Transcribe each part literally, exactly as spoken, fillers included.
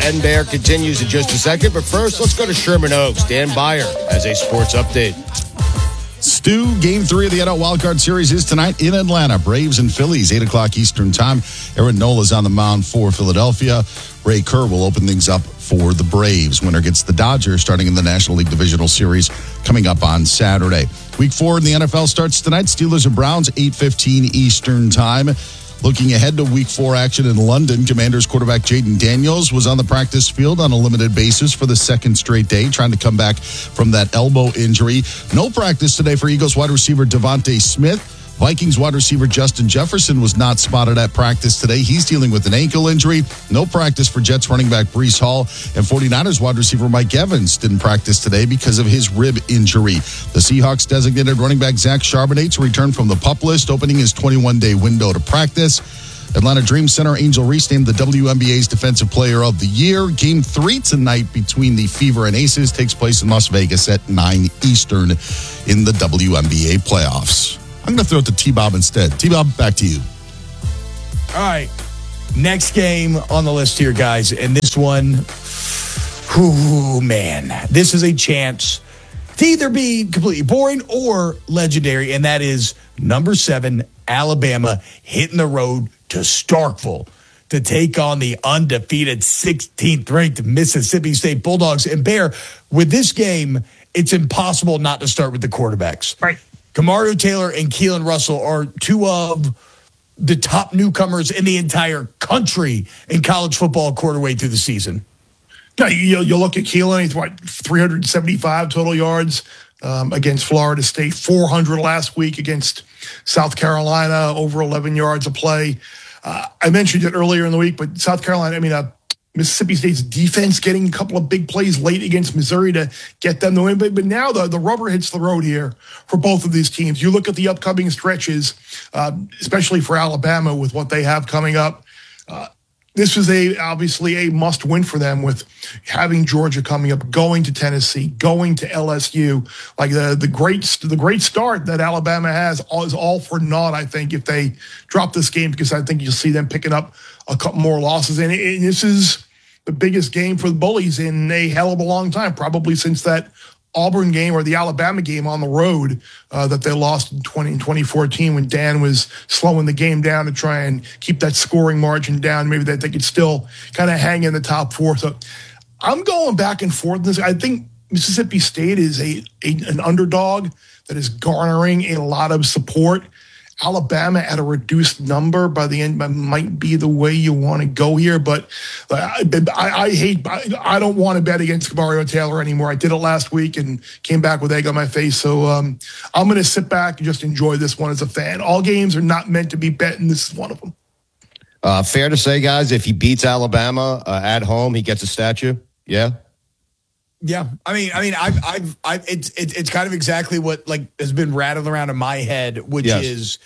and Bear continues in just a second. But first, let's go to Sherman Oaks. Dan Beyer has a sports update. Stu, game three of the N L Wildcard Series is tonight in Atlanta. Braves and Phillies, eight o'clock Eastern time. Aaron Nola's on the mound for Philadelphia. Ray Kerr will open things up for the Braves. Winner gets the Dodgers starting in the National League Divisional Series coming up on Saturday. Week four in the N F L starts tonight. Steelers and Browns, eight fifteen Eastern time. Looking ahead to week four action in London, Commanders quarterback Jaden Daniels was on the practice field on a limited basis for the second straight day, trying to come back from that elbow injury. No practice today for Eagles wide receiver Devontae Smith. Vikings wide receiver Justin Jefferson was not spotted at practice today. He's dealing with an ankle injury. No practice for Jets running back Breece Hall. And 49ers wide receiver Mike Evans didn't practice today because of his rib injury. The Seahawks designated running back Zach Charbonnet to return from the PUP list, opening his twenty-one day window to practice. Atlanta Dream Center Angel Reese named the W N B A's Defensive Player of the Year. Game three tonight between the Fever and Aces takes place in Las Vegas at nine Eastern in the W N B A playoffs. I'm going to throw it to T-Bob instead. T-Bob, back to you. All right. Next game on the list here, guys. And this one, whoo, man. This is a chance to either be completely boring or legendary, and that is number seven, Alabama, hitting the road to Starkville to take on the undefeated sixteenth ranked Mississippi State Bulldogs. And Bear, with this game, it's impossible not to start with the quarterbacks. Right. Kamario Taylor and Keelan Russell are two of the top newcomers in the entire country in college football quarter way through the season. Yeah, you, you look at Keelan, he's what, three hundred seventy-five total yards um, against Florida State, four hundred last week against South Carolina, over eleven yards a play. Uh, I mentioned it earlier in the week, but South Carolina, I mean, uh, Mississippi State's defense getting a couple of big plays late against Missouri to get them to win. But, but now the, the rubber hits the road here for both of these teams. You look at the upcoming stretches, uh, especially for Alabama with what they have coming up. Uh, this is a obviously a must win for them with having Georgia coming up, going to Tennessee, going to L S U. Like the the great the great start that Alabama has is all for naught, I think, if they drop this game, because I think you'll see them picking up a couple more losses. And, and this is the biggest game for the Bullies in a hell of a long time, probably since that Auburn game or the Alabama game on the road uh, that they lost in twenty fourteen when Dan was slowing the game down to try and keep that scoring margin down. Maybe that they could still kind of hang in the top four. So I'm going back and forth. This I think Mississippi State is a, a an underdog that is garnering a lot of support. Alabama at a reduced number by the end might be the way you want to go here, but I, I, I hate, I, I don't want to bet against Kamario Taylor anymore. I did it last week and came back with egg on my face. So um, I'm going to sit back and just enjoy this one as a fan. All games are not meant to be bet, and this is one of them. Uh, fair to say, guys, if he beats Alabama uh, at home, he gets a statue. Yeah. Yeah, I mean, I mean, I've, I've, I've it's, it's, it's kind of exactly what like has been rattling around in my head, which yes. is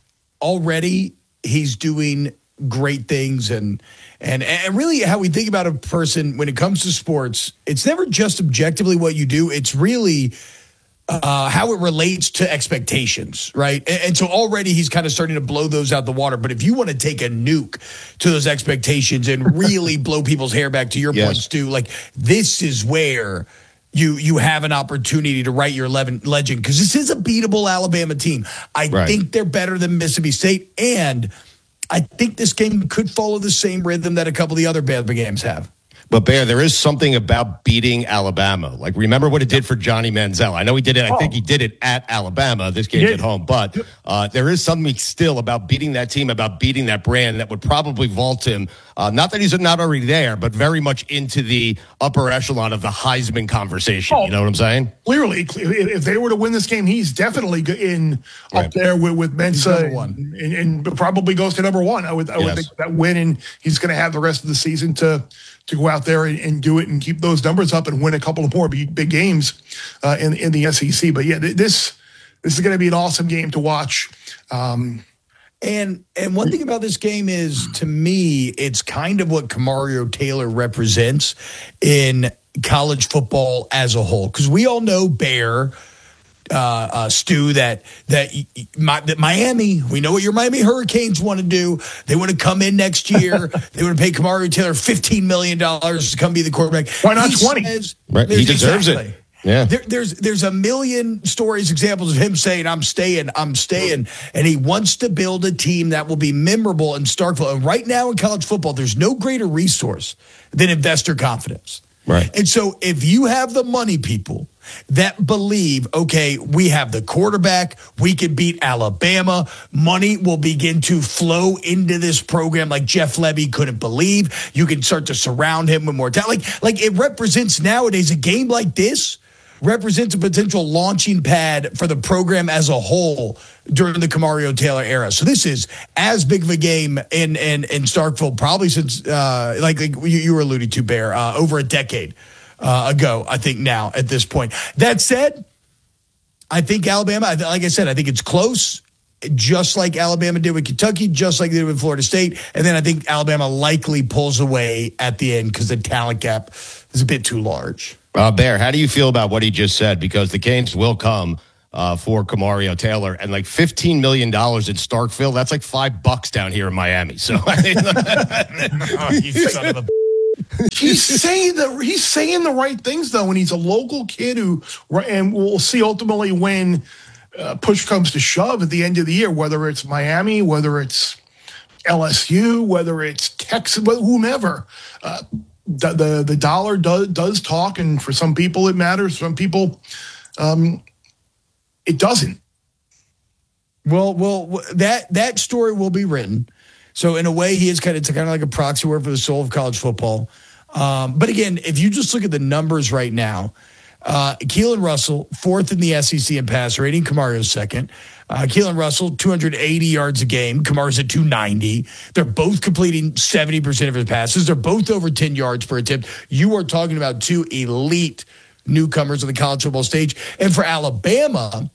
already he's doing great things, and and and really how we think about a person when it comes to sports. It's never just objectively what you do; it's really uh, how it relates to expectations, right? And, and so already he's kind of starting to blow those out the water. But if you want to take a nuke to those expectations and really blow people's hair back, to your yes. point, Stu, like this is where you you have an opportunity to write your eleven legend, because this is a beatable Alabama team. I right. think they're better than Mississippi State, and I think this game could follow the same rhythm that a couple of the other Bama games have. But, Bear, there is something about beating Alabama. Like, remember what it did for Johnny Manziel. I know he did it. I think he did it at Alabama. This game's at home. But uh, there is something still about beating that team, about beating that brand that would probably vault him. Uh, not that he's not already there, but very much into the upper echelon of the Heisman conversation. Oh, you know what I'm saying? Clearly, if they were to win this game, he's definitely in right. up there with, with Mensa one. And, and probably goes to number one. I would, I would yes. think that win, and he's going to have the rest of the season to to go out there and, and do it and keep those numbers up and win a couple of more big, big games uh, in in the S E C. But yeah, this this is going to be an awesome game to watch. Um, and and one thing about this game is, to me, it's kind of what Kamario Taylor represents in college football as a whole, because we all know Bear uh, uh, Stu, that that, my, that Miami, we know what your Miami Hurricanes want to do. They want to come in next year. They want to pay Kamari Taylor fifteen million dollars to come be the quarterback. Why not he twenty? Says, right. He deserves exactly. it. Yeah, there, there's there's a million stories, examples of him saying, "I'm staying, I'm staying," and he wants to build a team that will be memorable in Starkville. And right now in college football, there's no greater resource than investor confidence. Right. And so, if you have the money people that believe, okay, we have the quarterback, we can beat Alabama, money will begin to flow into this program like Jeff Levy couldn't believe. You can start to surround him with more talent. Like, like it represents nowadays a game like this. Represents a potential launching pad for the program as a whole during the Kamari Taylor era. So this is as big of a game in in, in Starkville probably since, uh, like, like you, you were alluding to, Bear, uh, over a decade uh, ago, I think now at this point. That said, I think Alabama, like I said, I think it's close, just like Alabama did with Kentucky, just like they did with Florida State. And then I think Alabama likely pulls away at the end because the talent gap is a bit too large. Uh, Bear, how do you feel about what he just said? Because the games will come uh, for Kamari Taylor, and like fifteen million dollars in Starkville, that's like five bucks down here in Miami. So, I mean, oh, you son of a. he's saying the he's saying the right things though, and he's a local kid who, and we'll see ultimately when uh, push comes to shove at the end of the year, whether it's Miami, whether it's L S U, whether it's Texas, whomever. Uh, The, the the dollar does does talk, and for some people it matters. Some people, um, it doesn't. Well, well, that that story will be written. So in a way, he is kind of it's kind of like a proxy word for the soul of college football. Um, but again, if you just look at the numbers right now, uh, Keelan Russell fourth in the S E C in pass rating, Kamari's second. Uh, Keelan Russell, two hundred eighty yards a game. Kamara's at two ninety. They're both completing seventy percent of his passes. They're both over ten yards per attempt. You are talking about two elite newcomers on the college football stage. And for Alabama,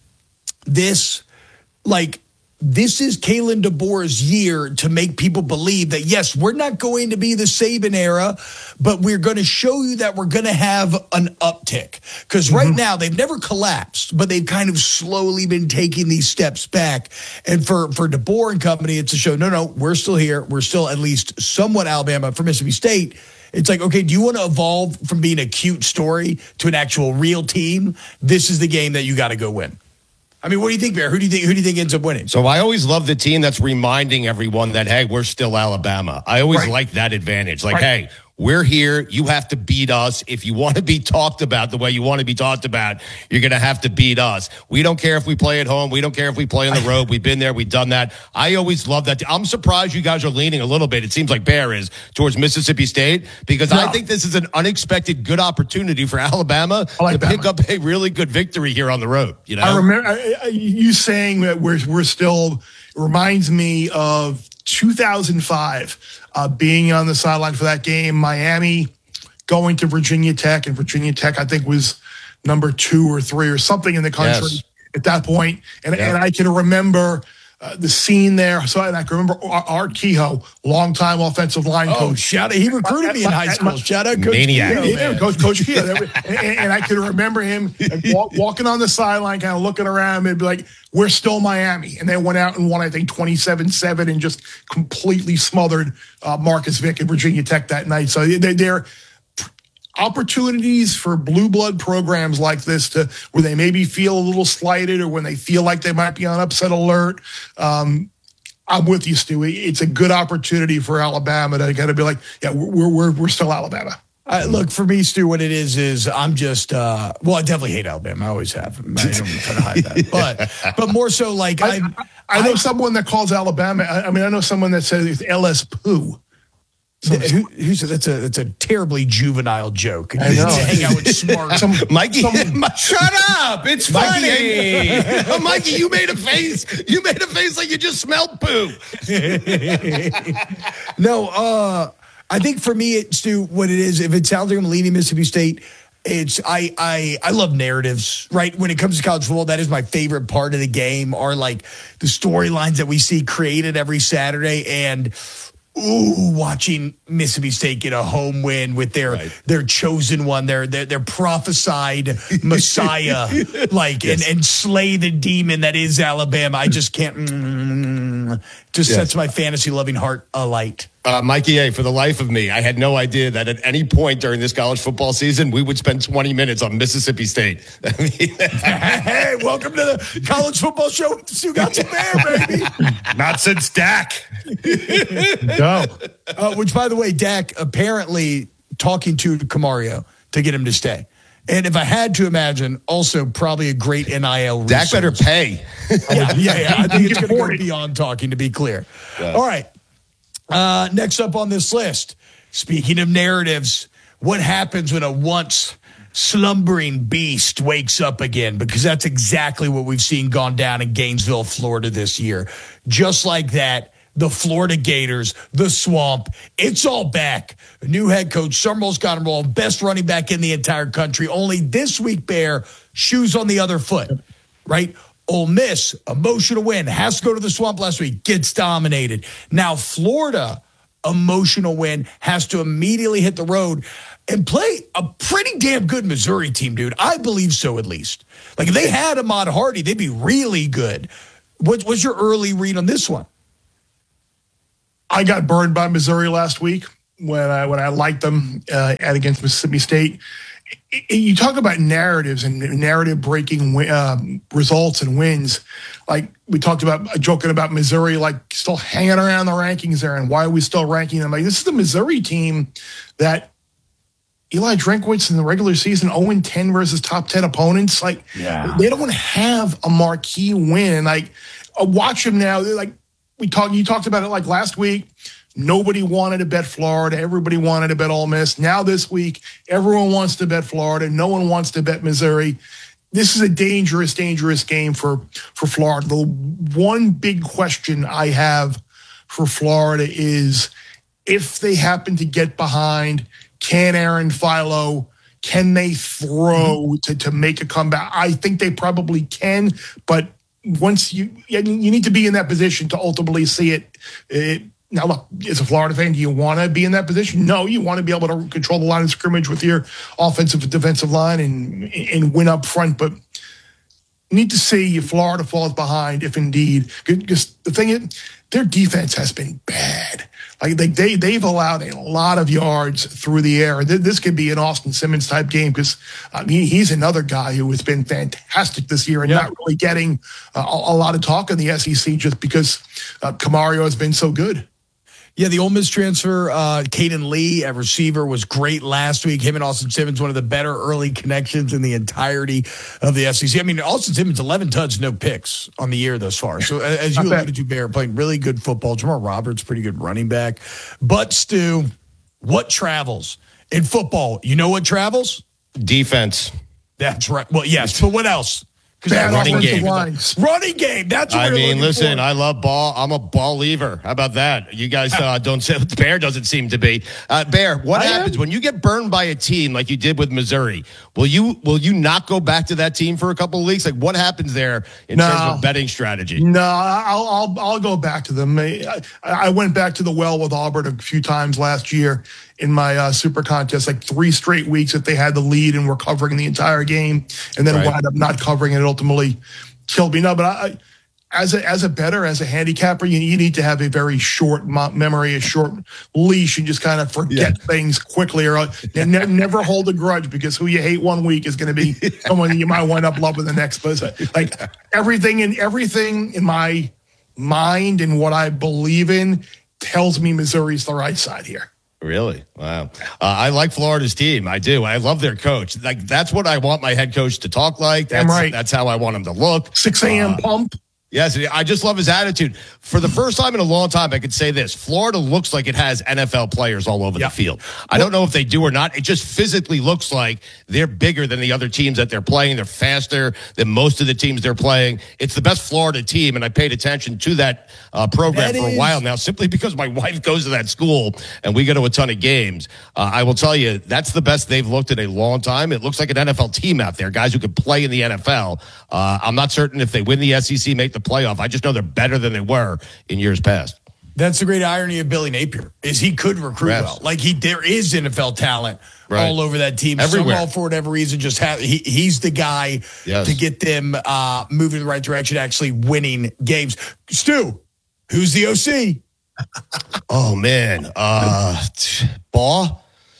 this, like, this is Kalen DeBoer's year to make people believe that, yes, we're not going to be the Saban era, but we're going to show you that we're going to have an uptick. Because right mm-hmm. now, they've never collapsed, but they've kind of slowly been taking these steps back. And for, for DeBoer and company, it's a show, no, no, we're still here. We're still at least somewhat Alabama. For Mississippi State, it's like, okay, do you want to evolve from being a cute story to an actual real team? This is the game that you got to go win. I mean, what do you think, Bear? Who do you think? Who do you think ends up winning? So I always love the team that's reminding everyone that, hey, we're still Alabama. I always right. like that advantage. Like, right. hey, we're here. You have to beat us. If you want to be talked about the way you want to be talked about, you're going to have to beat us. We don't care if we play at home. We don't care if we play on the road. We've been there. We've done that. I always love that. I'm surprised you guys are leaning a little bit. It seems like Bear is towards Mississippi State because no. I think this is an unexpected good opportunity for Alabama like to Bama. pick up a really good victory here on the road. You know, I remember I, I, you saying that we're we're still reminds me of two thousand five. Uh, being on the sideline for that game, Miami going to Virginia Tech, and Virginia Tech, I think, was number two or three or something in the country yes. at that point. And, yeah. and I can remember uh, the scene there. So and I can remember Art Kehoe, longtime offensive line oh, coach. Shout out, he recruited at, me in high school. My, shout out, Coach Maniac. Kehoe, yeah, Coach, Coach Kehoe. and, and I can remember him walk, walking on the sideline, kind of looking around and be like, we're still Miami. And they went out and won, I think, twenty-seven seven and just completely smothered uh, Marcus Vick and Virginia Tech that night. So they, they're opportunities for blue blood programs like this to where they maybe feel a little slighted or when they feel like they might be on upset alert. Um, I'm with you, Stu. It's a good opportunity for Alabama to kind of be like, yeah, we're we're we're still Alabama. Uh, look, for me, Stu, what it is, is I'm just, uh, well, I definitely hate Alabama. I always have. I don't try to hide that. But, but more so like I, I, I know I, someone that calls Alabama. I, I mean, I know someone that says it's L S Poo. So who, who said that's a that's a terribly juvenile joke? I know. Hang out with smart. Some, Mikey, some, shut up! It's funny. Oh, Mikey, you made a face. You made a face like you just smelled poo. no, uh, I think for me, it's Stu, what it is. If it sounds like I'm leaning Mississippi State, it's I I I love narratives. Right when it comes to college football, that is my favorite part of the game. Are like the storylines that we see created every Saturday and. ooh, watching Mississippi State get a home win with their right. their chosen one, their their, their prophesied Messiah, like yes. and, and slay the demon that is Alabama. I just can't. Mm, just yes. sets my fantasy loving heart alight. Uh, Mikey A, for the life of me, I had no idea that at any point during this college football season, we would spend twenty minutes on Mississippi State. I mean, hey, welcome to the college football show with Stu Got Some Bear, baby. Not since Dak. No. Uh, which, by the way, Dak apparently talking to Camario to get him to stay. And if I had to imagine, also probably a great N I L resource. Dak better pay. yeah, yeah, yeah. I think it's going to go beyond talking, to be clear. Yeah. All right. Uh, next up on this list, speaking of narratives, what happens when a once slumbering beast wakes up again? Because that's exactly what we've seen gone down in Gainesville, Florida this year. Just like that, the Florida Gators, the swamp, it's all back. A new head coach, Summerall's got him rolling, best running back in the entire country. Only this week, Bear, shoes on the other foot, right? Ole Miss, emotional win, has to go to the swamp last week, gets dominated. Now Florida, emotional win, has to immediately hit the road and play a pretty damn good Missouri team, dude. I believe so, at least. Like, if they had Ahmad Hardy, they'd be really good. What was your early read on this one? I got burned by Missouri last week when I when I liked them uh, at against Mississippi State. You talk about narratives and narrative breaking uh, results and wins. Like we talked about, joking about Missouri, like still hanging around the rankings there, and why are we still ranking them? Like, this is the Missouri team that Eli Drinkwitz in the regular season, oh and ten versus top ten opponents. Like, yeah. They don't have a marquee win. Like, uh, watch them now. They're like we talked. You talked about it like last week. Nobody wanted to bet Florida. Everybody wanted to bet Ole Miss. Now this week, everyone wants to bet Florida. No one wants to bet Missouri. This is a dangerous, dangerous game for, for Florida. The one big question I have for Florida is if they happen to get behind, can Aaron Philo, can they throw to, to make a comeback? I think they probably can, but once you you need to be in that position to ultimately see it, it Now, look, as a Florida fan, do you want to be in that position? No, you want to be able to control the line of scrimmage with your offensive and defensive line and and win up front. But you need to see if Florida falls behind, if indeed. Because the thing is, their defense has been bad. Like they, they, they've allowed a lot of yards through the air. This could be an Austin Simmons type game because I mean, he's another guy who has been fantastic this year and yeah. not really getting uh, a, a lot of talk in the S E C just because uh, Camario has been so good. Yeah, the Ole Miss transfer, uh, Caden Lee at receiver was great last week. Him and Austin Simmons, one of the better early connections in the entirety of the S E C. I mean, Austin Simmons, eleven touchdowns, no picks on the year thus far. So as you alluded to, Bear, playing really good football. Jamal Roberts, pretty good running back. But, Stu, what travels? In football, you know what travels? Defense. That's right. Well, yes, but what else? Bad running game. Lines. Running game. That's what I mean, listen, for. I love ball. I'm a ball lever. How about that? You guys uh, don't say the Bear doesn't seem to be. Uh, Bear, what I happens am? when you get burned by a team like you did with Missouri? Will you will you not go back to that team for a couple of weeks? Like, what happens there in no. terms of betting strategy? No, I'll I'll, I'll go back to them. I, I went back to the well with Auburn a few times last year in my uh, super contest, like three straight weeks that they had the lead and were covering the entire game, and then right. wound up not covering it. It ultimately killed me. No, but I, as a as a bettor, as a handicapper, you, you need to have a very short memory, a short leash, and just kind of forget yeah. things quickly, or ne- never hold a grudge, because who you hate one week is going to be someone that you might wind up loving the next. But like everything in everything in my mind and what I believe in tells me Missouri's the right side here. Really? Wow. Uh, I like Florida's team. I do. I love their coach. Like, that's what I want my head coach to talk like. That's, right. that's how I want him to look. six a.m. Uh, pump. Yes, I just love his attitude. For the first time in a long time, I could say this. Florida looks like it has N F L players all over yep. the field. I don't know if they do or not. It just physically looks like they're bigger than the other teams that they're playing. They're faster than most of the teams they're playing. It's the best Florida team, and I paid attention to that uh, program that for is- a while now, simply because my wife goes to that school, and we go to a ton of games. Uh, I will tell you, that's the best they've looked in a long time. It looks like an N F L team out there, guys who can play in the N F L. Uh, I'm not certain if they win the S E C, make the playoff. I just know they're better than they were in years past. That's the great irony of Billy Napier is he could recruit yes. well. Like he, there is N F L talent right. all over that team. Everywhere. Somehow, for whatever reason, just have he, he's the guy yes. to get them uh, moving in the right direction, actually winning games. Stu, who's the O C? Oh man, uh, Baugh,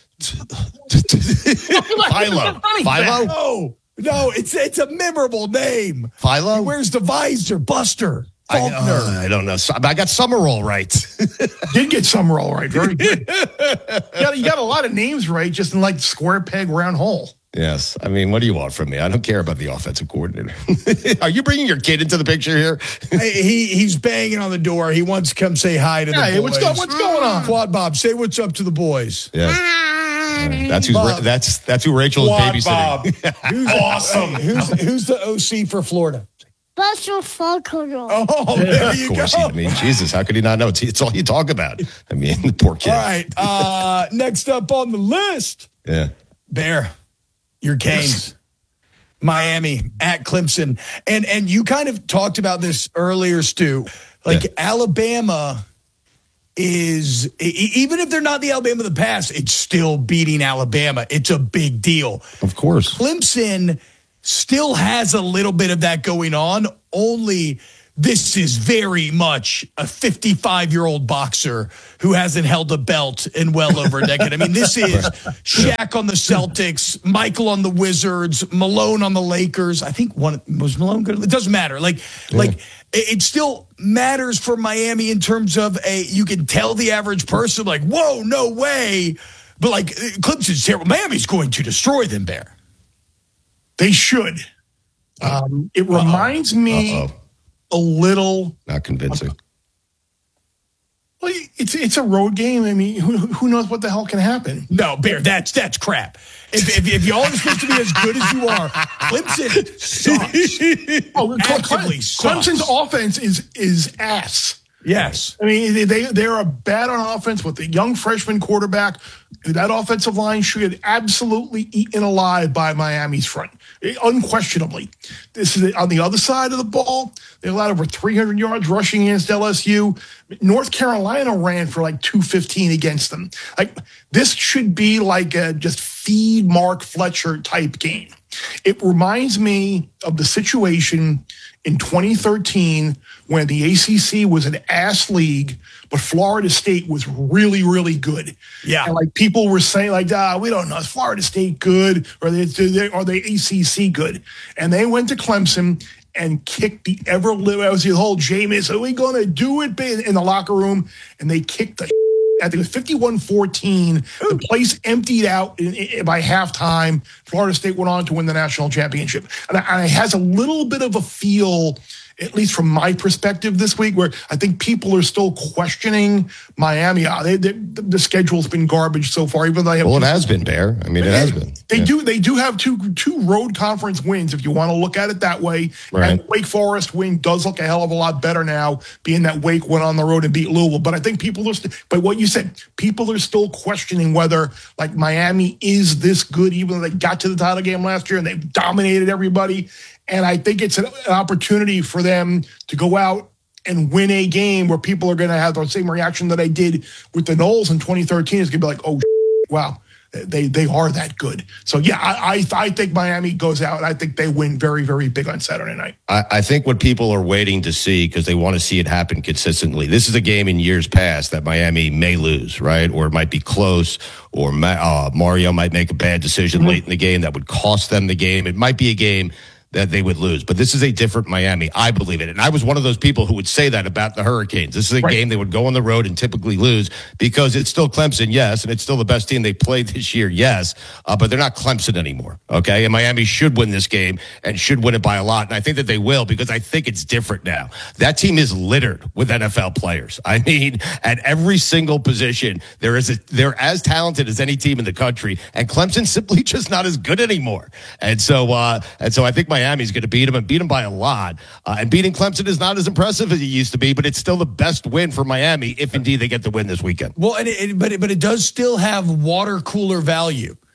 Philo, Philo. No, no, it's it's a memorable name. Philo. He wears the visor, Buster. I, uh, I don't know. I got Summerall right. Did get Summerall right. Very good. you, got, you got a lot of names right, just in like square peg, round hole. Yes. I mean, what do you want from me? I don't care about the offensive coordinator. Are you bringing your kid into the picture here? Hey, he He's banging on the door. He wants to come say hi to yeah, the boys. What's, go, what's going on? Quad Bob, say what's up to the boys. Yeah. yeah. That's, who's, Bob. that's, that's who Rachel Quad is babysitting. who's, awesome. Who's, who's the O C for Florida? Buster Falconero. Oh, there you of course go. He, I mean, Jesus, how could he not know? It's, it's all you talk about. I mean, the poor kid. All right. Uh, next up on the list. Yeah. Bear, your Canes. Miami at Clemson. And and you kind of talked about this earlier, Stu. Like yeah. Alabama is, even if they're not the Alabama of the past, it's still beating Alabama. It's a big deal. Of course. Clemson still has a little bit of that going on, only this is very much a fifty-five-year-old boxer who hasn't held a belt in well over a decade. I mean, this is Shaq on the Celtics, Michael on the Wizards, Malone on the Lakers. I think one was Malone good. It doesn't matter. Like, yeah. like it still matters for Miami in terms of a, you can tell the average person like, whoa, no way. But like Clemson's terrible. Miami's going to destroy them, Bear. They should. Um, it Uh-oh. reminds me Uh-oh. a little. Not convincing. Well, it's it's a road game. I mean, who who knows what the hell can happen? No, Bear, that's that's crap. If if, if y'all are supposed to be as good as you are, Clemson sucks. oh, Actively Clemson's sucks. offense is is ass. Yes. I mean, they, they are bad on offense with a young freshman quarterback. That offensive line should get absolutely eaten alive by Miami's front, unquestionably. This is on the other side of the ball. They allowed over three hundred yards rushing against L S U. North Carolina ran for like two fifteen against them. Like this should be like a just feed Mark Fletcher type game. It reminds me of the situation in twenty thirteen when the A C C was an ass league, but Florida State was really, really good. Yeah. And like people were saying like, ah, we don't know, is Florida State good or they are they A C C good? And they went to Clemson and kicked the ever living, was the whole Jameis, are we going to do it in the locker room? And they kicked the I think it was fifty-one fourteen. The place emptied out in, in, by halftime. Florida State went on to win the national championship. And, and it has a little bit of a feel, at least from my perspective this week, where I think people are still questioning Miami. Uh, they, they, the schedule's been garbage so far, even though they have. Well, it has been, Bear. I mean, it has been. They yeah. do. They do have two two road conference wins, if you want to look at it that way. Right. And Wake Forest win does look a hell of a lot better now, being that Wake went on the road and beat Louisville. But I think people are. St- but what you said, people are still questioning whether like Miami is this good, even though they got to the title game last year and they dominated everybody. And I think it's an, an opportunity for them to go out and win a game where people are going to have the same reaction that I did with the Noles in twenty thirteen. It's going to be like, oh, wow, they they are that good. So, yeah, I, I I think Miami goes out. I think they win very, very big on Saturday night. I, I think what people are waiting to see, because they want to see it happen consistently, this is a game in years past that Miami may lose, right? Or it might be close, or uh, Mario might make a bad decision mm-hmm. late in the game that would cost them the game. It might be a game that they would lose. But this is a different Miami. I believe it. And I was one of those people who would say that about the Hurricanes. This is a right. game they would go on the road and typically lose because it's still Clemson, yes, and it's still the best team they played this year, yes, uh, but they're not Clemson anymore, okay? And Miami should win this game and should win it by a lot. And I think that they will because I think it's different now. That team is littered with N F L players. I mean, at every single position, there is a, they're as talented as any team in the country, and Clemson's simply just not as good anymore. And so, uh, and so I think Miami Miami's going to beat them and beat them by a lot. Uh, and beating Clemson is not as impressive as it used to be, but it's still the best win for Miami if indeed they get the win this weekend. Well, and it, but it, but it does still have water cooler value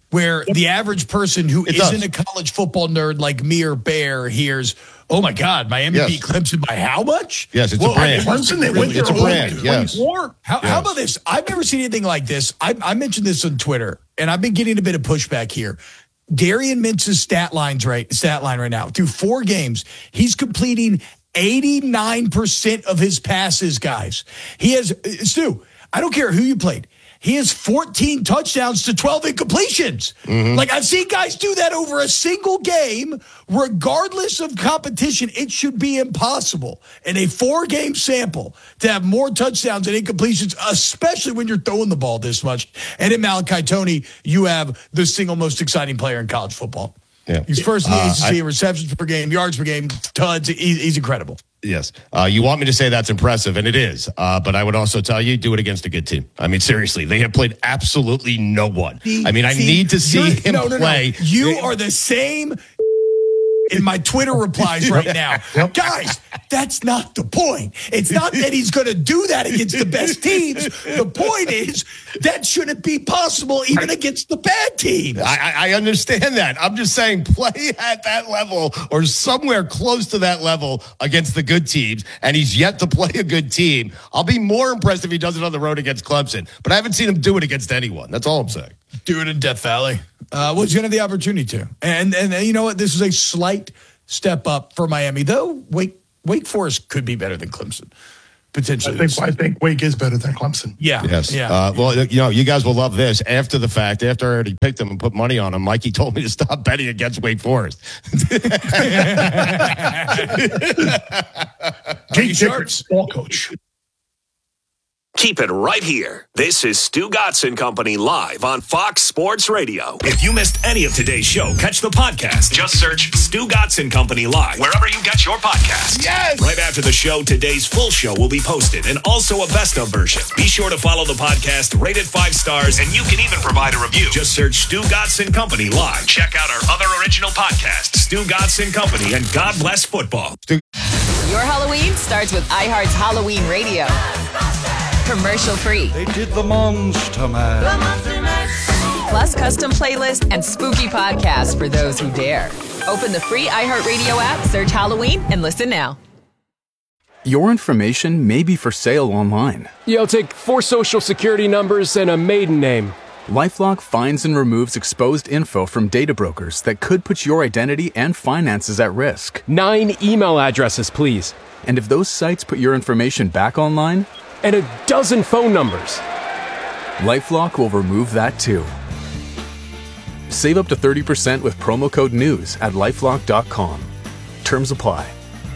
where yep. the average person who it isn't does. a college football nerd like me or Bear hears, oh my God, Miami yes. beat Clemson by how much? Yes, it's well, a brand. Clemson, they went it's a brand, yes. How, yes. how about this? I've never seen anything like this. I, I mentioned this on Twitter, and I've been getting a bit of pushback here. Darian Mintz's stat lines right stat line right now. Through four games, he's completing eighty-nine percent of his passes, guys. He has, Stu, I don't care who you played. He has fourteen touchdowns to twelve incompletions. Mm-hmm. Like, I've seen guys do that over a single game, regardless of competition. It should be impossible in a four-game sample to have more touchdowns and incompletions, especially when you're throwing the ball this much. And in Malachi Toney, you have the single most exciting player in college football. Yeah. He's first in the uh, A C C in receptions per game, yards per game, tuds. He, he's incredible. Yes. Uh, you want me to say that's impressive, and it is. Uh, but I would also tell you, do it against a good team. I mean, seriously, they have played absolutely no one. See, I mean, I see, need to see him no, no, play. No. You they, are the same in my Twitter replies right now. Yep. Guys, that's not the point. It's not that he's going to do that against the best teams. The point is that shouldn't be possible even against the bad teams. I, I understand that. I'm just saying play at that level or somewhere close to that level against the good teams, and he's yet to play a good team. I'll be more impressed if he does it on the road against Clemson, but I haven't seen him do it against anyone. That's all I'm saying. Do it in Death Valley. Uh, well, he's going to have the opportunity to. And, and and you know what? This is a slight step up for Miami, though. Wake Wake Forest could be better than Clemson, potentially. I think, I think Wake is better than Clemson. Yeah. Yes. Yeah. Uh, well, you know, you guys will love this. After the fact, after I already picked them and put money on them, Mikey told me to stop betting against Wake Forest. Jake Sharps, ball coach. Keep it right here. This is Stu Gotson Company live on Fox Sports Radio. If you missed any of today's show, catch the podcast. Just search Stu Gotson Company live wherever you get your podcasts. Yes! Right after the show, today's full show will be posted and also a best of version. Be sure to follow the podcast, rate it five stars, and you can even provide a review. Just search Stu Gotson Company live. Check out our other original podcasts, Stu Gotson Company and God Bless Football. Your Halloween starts with iHeart's Halloween Radio. Commercial free. They did the Monster Mash. The Monster Mash. Plus custom playlists and spooky podcasts for those who dare. Open the free iHeartRadio app, search Halloween, and listen now. Your information may be for sale online. Yeah, I'll take four social security numbers and a maiden name. LifeLock finds and removes exposed info from data brokers that could put your identity and finances at risk. Nine email addresses, please. And if those sites put your information back online, and a dozen phone numbers. LifeLock will remove that too. Save up to thirty percent with promo code NEWS at lifelock dot com. Terms apply.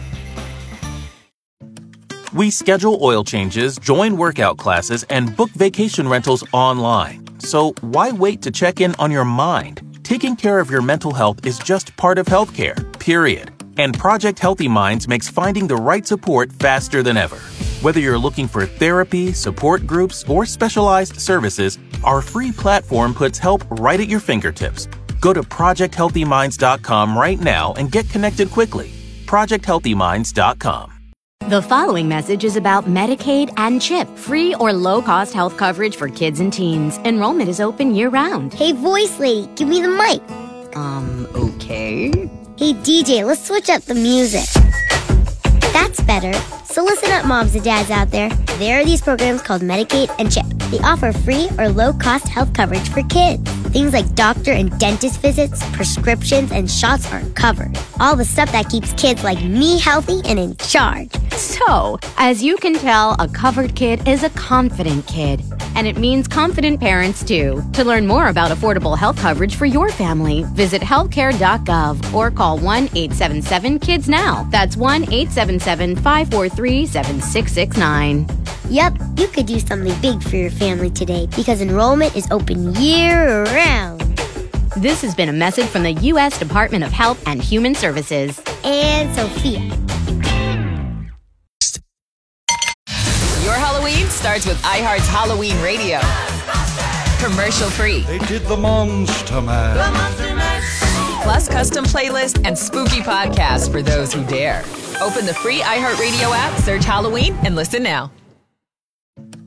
We schedule oil changes, join workout classes, and book vacation rentals online. So why wait to check in on your mind? Taking care of your mental health is just part of healthcare, period. And Project Healthy Minds makes finding the right support faster than ever. Whether you're looking for therapy, support groups, or specialized services, our free platform puts help right at your fingertips. Go to project healthy minds dot com right now and get connected quickly. project healthy minds dot com. The following message is about Medicaid and CHIP, free or low-cost health coverage for kids and teens. Enrollment is open year-round. Hey, voice lady, give me the mic. Um, okay. Hey, D J, let's switch up the music. That's better. So listen up, moms and dads out there. There are these programs called Medicaid and CHIP. They offer free or low-cost health coverage for kids. Things like doctor and dentist visits, prescriptions, and shots are covered. All the stuff that keeps kids like me healthy and in charge. So, as you can tell, a covered kid is a confident kid. And it means confident parents, too. To learn more about affordable health coverage for your family, visit healthcare dot gov or call one eight seven seven kids now. That's one eight seven seven, five four three, seven six six nine. Yep, you could do something big for your family today because enrollment is open year-round. This has been a message from the U S Department of Health and Human Services. And Sophia. Your Halloween starts with iHeart's Halloween Radio. Commercial free. They did the Monster Mash. The Monster Mash. Plus custom playlists and spooky podcasts for those who dare. Open the free iHeartRadio app, search Halloween, and listen now.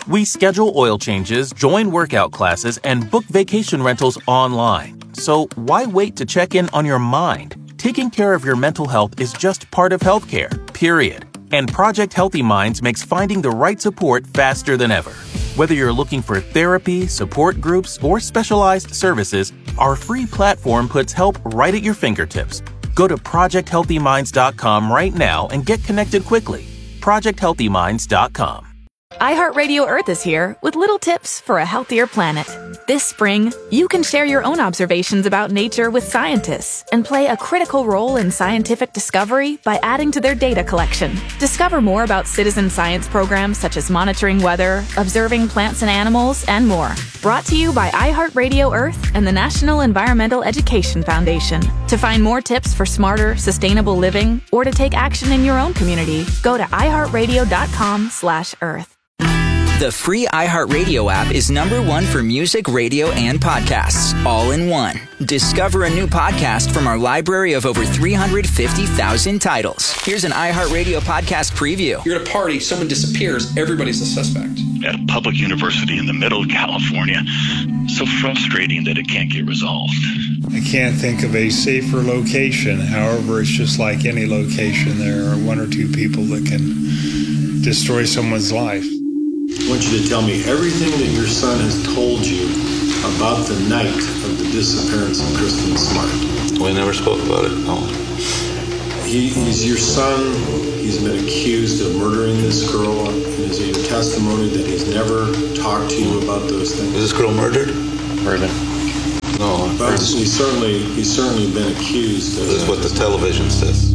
We schedule oil changes, join workout classes, and book vacation rentals online. So why wait to check in on your mind? Taking care of your mental health is just part of healthcare, period. And Project Healthy Minds makes finding the right support faster than ever. Whether you're looking for therapy, support groups, or specialized services, our free platform puts help right at your fingertips. Go to project healthy minds dot com right now and get connected quickly. project healthy minds dot com. iHeartRadio Earth is here with little tips for a healthier planet. This spring, you can share your own observations about nature with scientists and play a critical role in scientific discovery by adding to their data collection. Discover more about citizen science programs such as monitoring weather, observing plants and animals, and more. Brought to you by iHeartRadio Earth and the National Environmental Education Foundation. To find more tips for smarter, sustainable living or to take action in your own community, go to iHeartRadio.com slash Earth. The free iHeartRadio app is number one for music, radio, and podcasts, all in one. Discover a new podcast from our library of over three hundred fifty thousand titles. Here's an iHeartRadio podcast preview. You're at a party, someone disappears, everybody's a suspect. At a public university in the middle of California, so frustrating that it can't get resolved. I can't think of a safer location. However, it's just like any location. There are one or two people that can destroy someone's life. I want you to tell me everything that your son has told you about the night of the disappearance of Kristen Smart. We never spoke about it, no. He, he's your son. He's been accused of murdering this girl. And is it your testimony that he's never talked to you about those things? Is this girl murdered? Murdered. No. But he's certainly, he's certainly been accused of This is what the television says.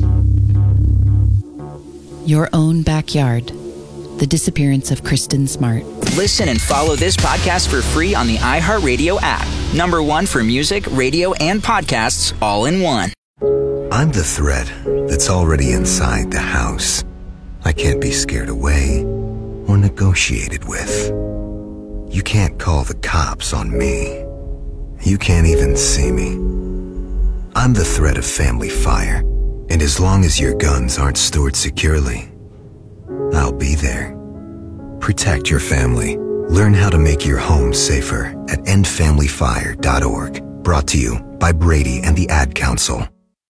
Your own backyard. The disappearance of Kristen Smart. Listen and follow this podcast for free on the iHeartRadio app. Number one for music, radio, and podcasts, all in one. I'm the threat that's already inside the house. I can't be scared away or negotiated with. You can't call the cops on me. You can't even see me. I'm the threat of family fire. And as long as your guns aren't stored securely, I'll be there. Protect your family. Learn how to make your home safer at end family fire dot org. Brought to you by Brady and the Ad Council.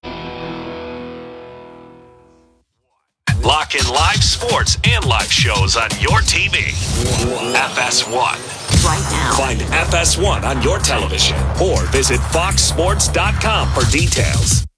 Lock in live sports and live shows on your T V. F S one. Right now. Find F S one on your television or visit fox sports dot com for details.